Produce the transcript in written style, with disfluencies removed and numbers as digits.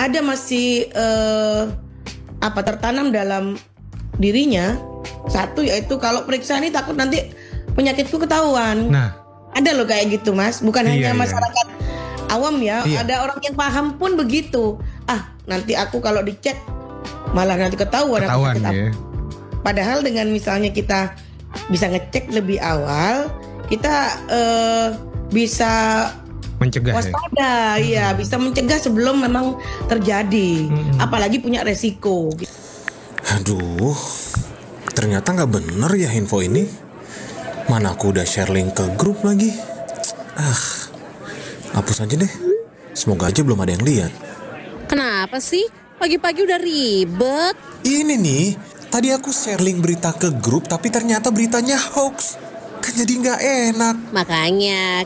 ada masih tertanam dalam dirinya. Satu yaitu kalau periksa ini takut nanti penyakitku ketahuan. Nah, Ada loh kayak gitu Mas, bukan hanya Iya, iya. masyarakat awam ya, Iya. ada orang yang paham pun begitu. Nanti aku kalau dicek malah nanti ketahuan aku ketahuan sakit apa. ya. Padahal dengan misalnya kita bisa ngecek lebih awal, kita bisa Mencegah ya. waspada, ya bisa mencegah sebelum memang terjadi. Apalagi punya resiko. Aduh, ternyata nggak bener ya info ini. Mana aku udah share link ke grup lagi. Hapus aja deh. Semoga aja belum ada yang lihat. Kenapa sih? Pagi-pagi udah ribet. Ini nih, tadi aku share link berita ke grup tapi ternyata beritanya hoax. Kan jadi nggak enak. Makanya